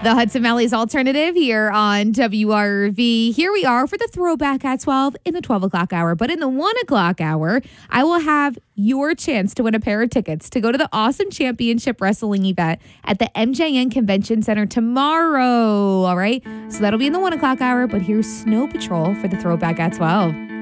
The Hudson Valley's Alternative here on WRV. Here we are for the Throwback at 12 in the 12 o'clock hour. But in the 1 o'clock hour, I will have your chance to win a pair of tickets to go to the Awesome Championship Wrestling event at the MJN Convention Center tomorrow. All right. So that'll be in the 1 o'clock hour. But here's Snow Patrol for the Throwback at 12.